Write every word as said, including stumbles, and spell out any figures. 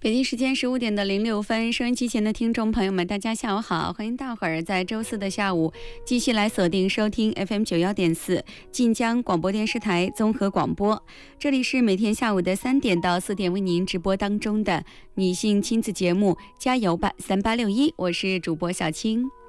北京时间十五点的零六分，收音机前的听众朋友们，大家下午好，欢迎大伙儿在周四的下午继续来锁定收听 F M 九幺点四晋江广播电视台综合广播。这里是每天下午的三点到四点为您直播当中的女性亲子节目《加油吧三八六一》，我是主播小青。